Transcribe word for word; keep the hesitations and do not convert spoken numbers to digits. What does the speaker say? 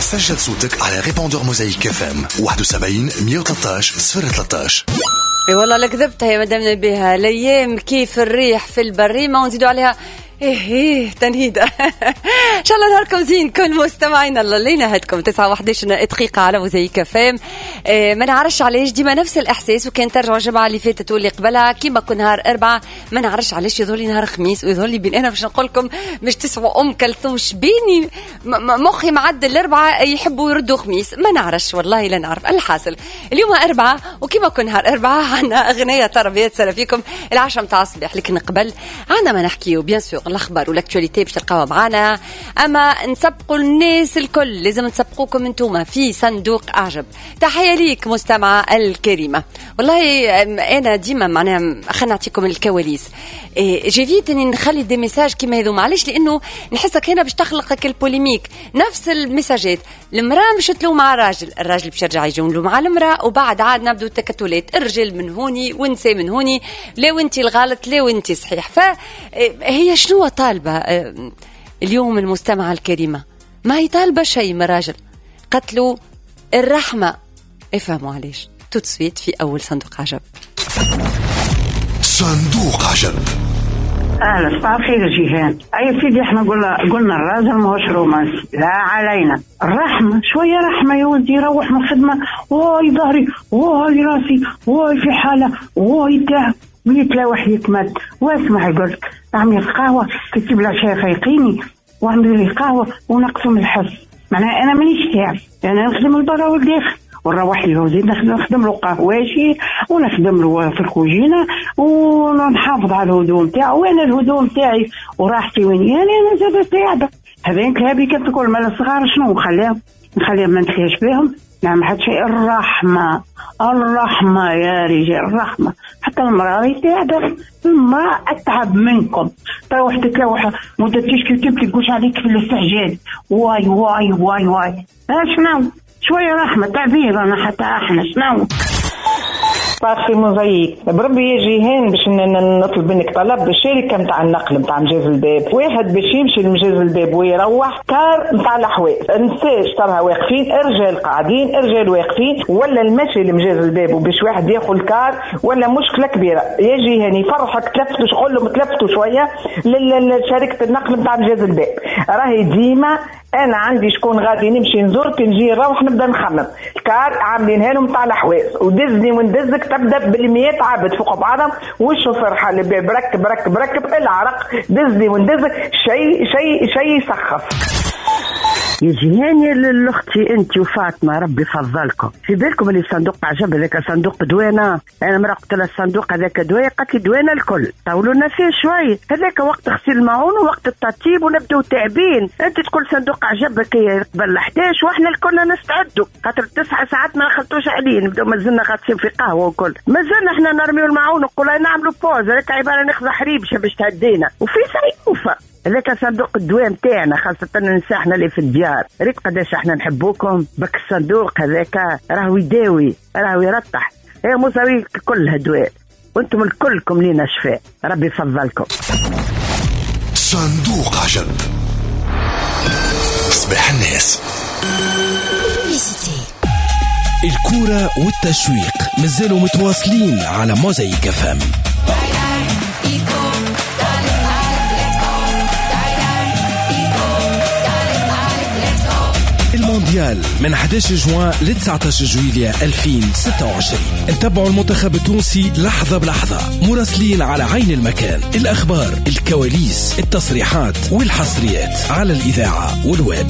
سجل صوتك على ريبوندور موزايك اف ام واحد وسبعين مية وثلاثة عشر صفر ثلاثة عشر. اي والله لكذبتها يا مدام نبيها، الايام كيف الريح في البريمه ونزيدوا عليها ايه ايه تنهيدة. ان شاء الله نهاركم زين كل مستمعينا. الله لينا هاتكم تسعة وحداش دقيقة على موزايك فام. إيه ما نعرفش علاش ديما نفس الاحساس، وكان ترجعوا الجمعة اللي فاتت واللي قبلها كيما كل نهار اربعة ما نعرفش علاش يظهر لي نهار خميس ويظهر لي بين انا باش نقول لكم باش تسمعوا ام كلثوم شبيني مخي معدل الاربعة يحبوا يردوا خميس، ما نعرفش والله لا نعرف. الحاصل اليوم اربعة وكيما كل نهار اربعة عنا اغنية تربية سلفيكم العشاء متاع الصباح، لكن قبل عنا ما نحكيو بيان سور الاخبار والاكtualité باش تلقاوها معنا، اما نسبقوا الناس الكل لازم نسبقوكم انتوما في صندوق اعجب. تحيه ليك مستمعه الكريمه. والله انا ديما معناها خلينا نعطيكم الكواليس، جيفيت اني نخلي دي ميساج كيما هذو، معلش لانه نحسك هنا باش تخلقك البوليميك. نفس المساجات، المراه مش تلوم مع الراجل، الراجل باش يرجع يجون مع المراه، وبعد عاد نبدو التكتلات، الرجال من هوني ونساء من هوني، لا وانتي الغلط لا وانتي صحيح. فهي شنو طالبة اليوم المستمعة الكريمة؟ ما هي طالبة شيء من راجل، قتلوا الرحمة. افهموا علاش تتسويت في أول صندوق عجب. صندوق عجب. اهلا صباح الخير يا جيهان. اي سيدي احنا قلنا قلنا الراجل ماهوش رومانسي، لا علينا الرحمه، شويه رحمه يا ولدي. يروح من الخدمه واي ظهري واي راسي واي في حاله واي تعب ويتلاوح يتمد واسمع يقولك اعمل قهوه تجيب العشاء فيقيني واعمل لي قهوه ونقسم الحس. معناها انا مانيش تعب، يعني نخدم البرا والداخل ونروح له زيد نخدم له قهواشي ونخدم له في الكوجينه ونحافظ على الهدوم تاعو، وانا الهدوم تاعي وراحتي وين يعني انا زاد تعبه. هذاك هذه كنت تقول مال الصغار شنو نخليهم نخليهم ما نتخيش بهم. نعم حتى شيء الرحمه الرحمه يا رجال الرحمه. حتى المراه تعبت، المراه اتعب منكم. تروح تتلوح مده تشكي تبكي تقولش عليك في الاستعجال واي واي واي واي. شنو شويه رحمه تعبير انا حتى احنا شنو باخي موزايك بربي يا جيهان باش نطلب منك طلب بالشركه نتاع النقل نتاع مجاز الباب. واحد باش يمشي لمجاز الباب ويروح كار نتاع الحواس، النساء تراها واقفين، الرجال قاعدين، الرجال واقفين، ولا المشي لمجاز الباب وباش واحد ياخذ كار ولا مشكله كبيره. يا جيهان يفرحك تلفتوا شغل لهم تلفتوا شويه لشركه النقل نتاع مجاز الباب. راهي ديما انا عندي شكون غادي نمشي نزور كنجي نروح نبدا نخمم الكار عاملينها لهم تاع الحواس ودزني وندزك تبدا بالمئات عبد فوق بعضهم والشوفير حل الباب ركب ركب ركب العرق دزني وندزك شيء شيء شيء يسخف. يا جيهاني لاختي انت وفاطمه ربي فضلكم. في بالكم اللي صندوق عجب هذاك صندوق دوانه، انا مرا قلت لها الصندوق هذاك دوايه، قالت لي دوانه الكل طولوا لنا فيه شوي، هذاك وقت غسيل الماعون ووقت الترتيب ونبداو تعبين. انت تقول صندوق عجب كي قبل احداش واحنا الكل نستعدوا خاطر تسع ساعات ما نخلطوش عليه، نبداو مازلنا غاسين في قهوه وكل، مازلنا احنا نرميو الماعون ونقولوا نعملوا بوز هذاك عباره ناخذ حريب باش تهدينا وفي سيوفه. هذاك صندوق الدواء نتاعنا خاصة النساء احنا اللي في الديار، ريت قداش احنا نحبوكم. بك الصندوق هذاك راهو يداوي راهو يرطح، يا موسوي كلها دواء وانتم الكلكم لينا شفاء، ربي يفضلكم. صندوق عجب. صباح الناس. الكورة والتشويق مازالوا متواصلين على موزايك فام. المونديال من أحد عشر جوان ل تسعة عشر جويلية ألفين وستة وعشرين. نتابعوا المنتخب التونسي لحظة بلحظة، مراسلين على عين المكان، الأخبار، الكواليس، التصريحات والحصريات على الإذاعة والويب.